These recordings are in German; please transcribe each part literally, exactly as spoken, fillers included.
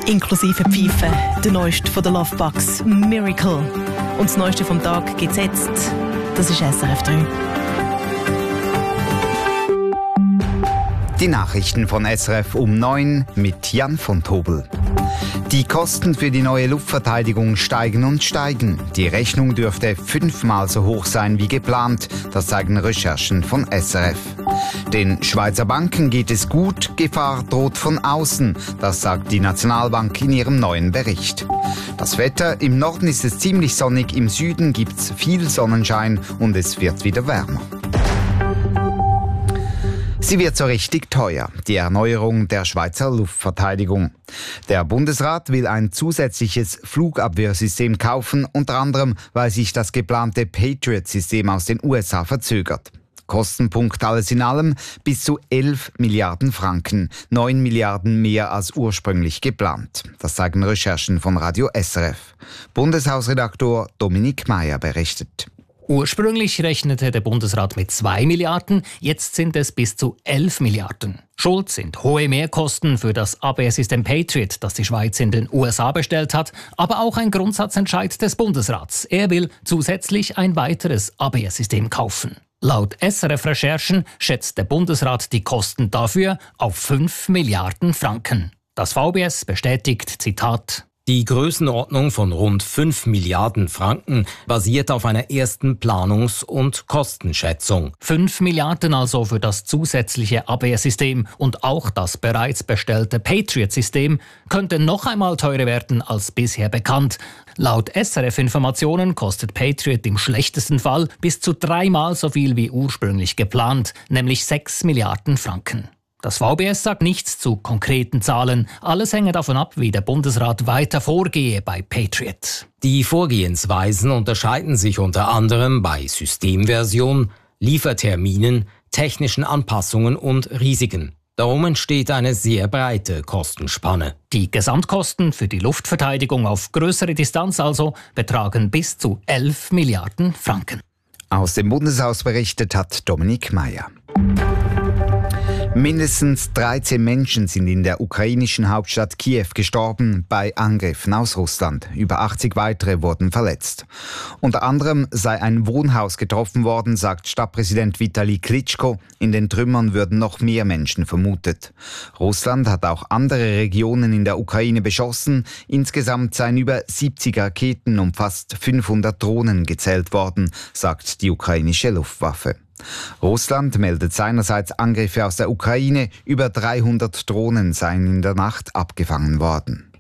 Inklusive Pfeife, der neueste von der Lovebox, Miracle. Und das neueste vom Tag gibt's jetzt. Das ist S R F drei. Die Nachrichten von S R F um neun mit Jan von Tobel. Die Kosten für die neue Luftverteidigung steigen und steigen. Die Rechnung dürfte fünfmal so hoch sein wie geplant. Das zeigen Recherchen von S R F. Den Schweizer Banken geht es gut, Gefahr droht von außen. Das sagt die Nationalbank in ihrem neuen Bericht. Das Wetter: im Norden ist es ziemlich sonnig, im Süden gibt's viel Sonnenschein und es wird wieder wärmer. Sie wird so richtig teuer, die Erneuerung der Schweizer Luftverteidigung. Der Bundesrat will ein zusätzliches Flugabwehrsystem kaufen, unter anderem, weil sich das geplante Patriot-System aus den U S A verzögert. Kostenpunkt alles in allem bis zu elf Milliarden Franken, neun Milliarden mehr als ursprünglich geplant. Das zeigen Recherchen von Radio S R F. Bundeshausredaktor Dominik Meyer berichtet. Ursprünglich rechnete der Bundesrat mit zwei Milliarden, jetzt sind es bis zu elf Milliarden. Schuld sind hohe Mehrkosten für das Abwehrsystem Patriot, das die Schweiz in den U S A bestellt hat, aber auch ein Grundsatzentscheid des Bundesrats. Er will zusätzlich ein weiteres Abwehrsystem kaufen. Laut S R F-Recherchen schätzt der Bundesrat die Kosten dafür auf fünf Milliarden Franken. Das V B S bestätigt, Zitat: Die Größenordnung von rund fünf Milliarden Franken basiert auf einer ersten Planungs- und Kostenschätzung. fünf Milliarden also für das zusätzliche Abwehrsystem und auch das bereits bestellte Patriot-System könnte noch einmal teurer werden als bisher bekannt. Laut S R F-Informationen kostet Patriot im schlechtesten Fall bis zu dreimal so viel wie ursprünglich geplant, nämlich sechs Milliarden Franken. Das V B S sagt nichts zu konkreten Zahlen. Alles hänge davon ab, wie der Bundesrat weiter vorgehe bei Patriot. Die Vorgehensweisen unterscheiden sich unter anderem bei Systemversion, Lieferterminen, technischen Anpassungen und Risiken. Darum entsteht eine sehr breite Kostenspanne. Die Gesamtkosten für die Luftverteidigung auf größere Distanz also betragen bis zu elf Milliarden Franken. Aus dem Bundeshaus berichtet hat Dominik Meyer. Mindestens dreizehn Menschen sind in der ukrainischen Hauptstadt Kiew gestorben bei Angriffen aus Russland. Über achtzig weitere wurden verletzt. Unter anderem sei ein Wohnhaus getroffen worden, sagt Stadtpräsident Vitali Klitschko. In den Trümmern würden noch mehr Menschen vermutet. Russland hat auch andere Regionen in der Ukraine beschossen. Insgesamt seien über siebzig Raketen und fast fünfhundert Drohnen gezählt worden, sagt die ukrainische Luftwaffe. Russland meldet seinerseits Angriffe aus der Ukraine. Über dreihundert Drohnen seien in der Nacht abgefangen worden.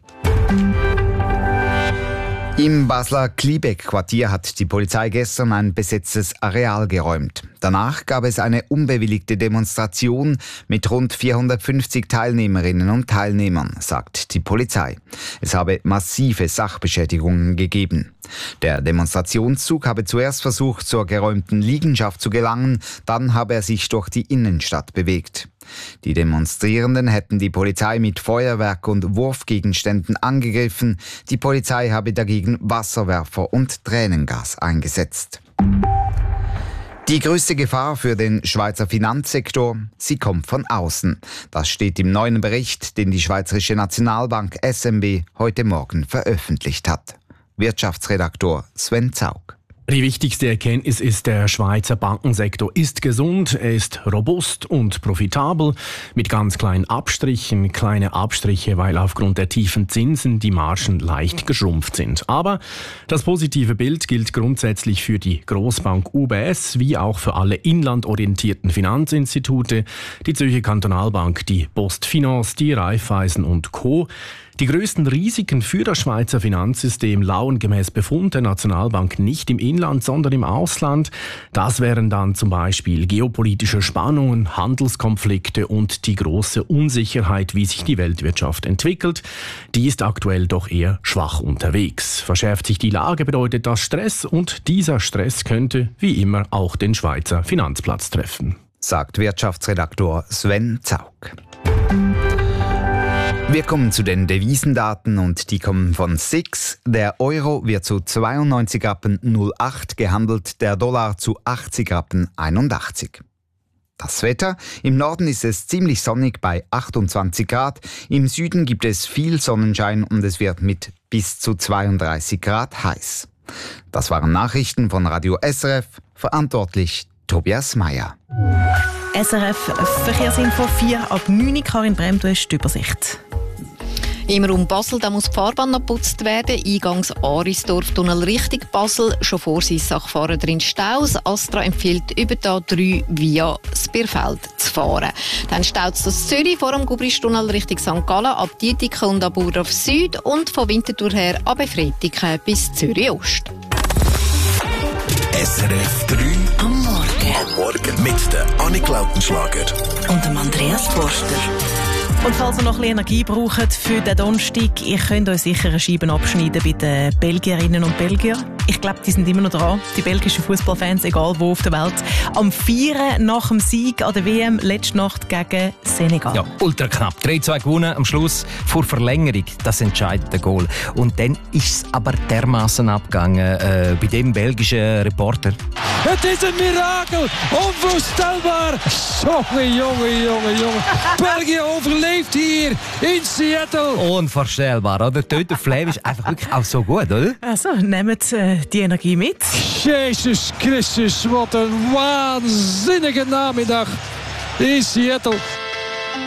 Im Basler Kliebeck-Quartier hat die Polizei gestern ein besetztes Areal geräumt. Danach gab es eine unbewilligte Demonstration mit rund vierhundertfünfzig Teilnehmerinnen und Teilnehmern, sagt die Polizei. Es habe massive Sachbeschädigungen gegeben. Der Demonstrationszug habe zuerst versucht, zur geräumten Liegenschaft zu gelangen, dann habe er sich durch die Innenstadt bewegt. Die Demonstrierenden hätten die Polizei mit Feuerwerk und Wurfgegenständen angegriffen. Die Polizei habe dagegen Wasserwerfer und Tränengas eingesetzt. Die größte Gefahr für den Schweizer Finanzsektor, sie kommt von außen. Das steht im neuen Bericht, den die Schweizerische Nationalbank S N B heute Morgen veröffentlicht hat. Wirtschaftsredaktor Sven Zaug. Die wichtigste Erkenntnis ist, der Schweizer Bankensektor ist gesund, er ist robust und profitabel, mit ganz kleinen Abstrichen, kleine Abstriche, weil aufgrund der tiefen Zinsen die Margen leicht geschrumpft sind. Aber das positive Bild gilt grundsätzlich für die Grossbank U B S, wie auch für alle inlandorientierten Finanzinstitute, die Zürcher Kantonalbank, die Postfinance, die Raiffeisen und Co. Die größten Risiken für das Schweizer Finanzsystem lauern gemäß Befund der Nationalbank nicht im Inland, sondern im Ausland. Das wären dann zum Beispiel geopolitische Spannungen, Handelskonflikte und die große Unsicherheit, wie sich die Weltwirtschaft entwickelt. Die ist aktuell doch eher schwach unterwegs. Verschärft sich die Lage, bedeutet das Stress, und dieser Stress könnte wie immer auch den Schweizer Finanzplatz treffen, sagt Wirtschaftsredaktor Sven Zaug. Wir kommen zu den Devisendaten und die kommen von S I X. Der Euro wird zu zweiundneunzig Rappen null acht gehandelt, der Dollar zu achtzig Rappen einundachtzig. Das Wetter: Im Norden ist es ziemlich sonnig bei achtundzwanzig Grad, im Süden gibt es viel Sonnenschein und es wird mit bis zu zweiunddreißig Grad heiß. Das waren Nachrichten von Radio S R F, verantwortlich Tobias Meyer. S R F Verkehrsinfo vier ab neun, Karin Brem, du hast die Übersicht. Im Raum Basel da muss die Fahrbahn noch geputzt werden. Eingangs Arisdorf-Tunnel Richtung Basel. Schon vor Sissach fahren drin Staus. Astra empfiehlt über die A drei via Spirfeld zu fahren. Dann staut es das Zürich vor dem Gubristunnel Richtung Sankt Gallen ab Dietiken und Aburaf Süd und von Winterthur her ab Efretiken bis Zürich Ost. S R F drei am Morgen. Am Morgen mit der Annik Lautenschlager und dem Andreas Forster. Und falls ihr noch ein bisschen Energie braucht für den Donnerstag, ihr könnt euch sicher eine Scheibe abschneiden bei den Belgierinnen und Belgiern. Ich glaube, die sind immer noch dran, die belgischen Fußballfans, egal wo auf der Welt. Am Feiern nach dem Sieg an der W M letzte Nacht gegen Senegal. Ja, ultra knapp. drei zwei gewonnen, am Schluss vor Verlängerung, das entscheidende Goal. Und dann ist es aber dermaßen abgegangen äh, bei dem belgischen Reporter. Es ist ein Mirakel, unvorstellbar. Junge, Junge, Junge, Junge. Belgien overleeft hier in Seattle. Unvorstellbar, oder? Der Flair ist einfach wirklich auch so gut, oder? Also, nehmt äh, die Energie mit. Jesus Christus, wat een waanzinnige namiddag in Seattle.